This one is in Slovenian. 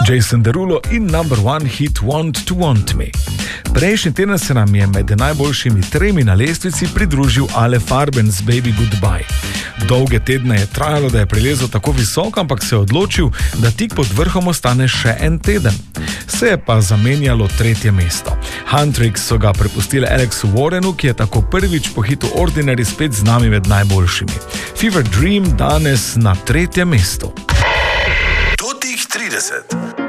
Jason Derulo in number one hit Want to Want Me. Prejšnji teden se nam je med najboljšimi 3 na lestvici pridružil Ale Farben z Baby Goodbye. Dolge tedne je trajalo, da je prilezel tako visoko, ampak se je odločil, da tik pod vrhom ostane še en teden. Se je pa zamenjalo 3. mesto. Huntrix so ga prepustili Alexu Warrenu, ki je tako prvič po hitu Ordinary spet z nami med najboljšimi. Fever Dream danes na 3. mestu. Totih 30.